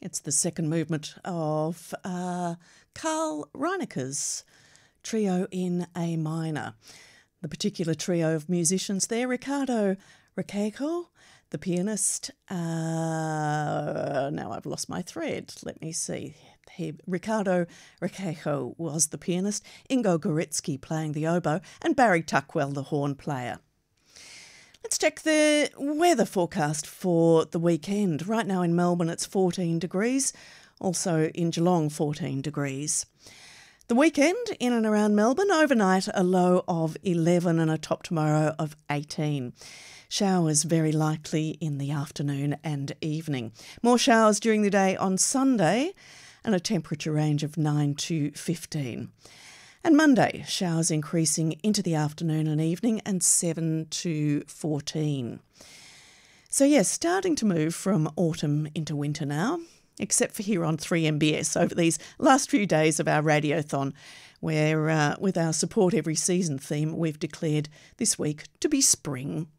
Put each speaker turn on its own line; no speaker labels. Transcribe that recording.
It's the second movement of Carl Reineke's trio in A minor. The particular trio of musicians there, Ricardo Requejo, the pianist. Now I've lost my thread. Let me see. Ricardo Requejo was the pianist, Ingo Goritsky playing the oboe, and Barry Tuckwell, the horn player. Let's check the weather forecast for the weekend. Right now in Melbourne it's 14 degrees, also in Geelong 14 degrees. The weekend in and around Melbourne, overnight a low of 11 and a top tomorrow of 18. Showers very likely in the afternoon and evening. More showers during the day on Sunday and a temperature range of 9 to 15. And Monday, showers increasing into the afternoon and evening and 7 to 14. So yes, starting to move from autumn into winter now, except for here on 3MBS over these last few days of our radiothon, where with our Support Every Season theme, we've declared this week to be spring.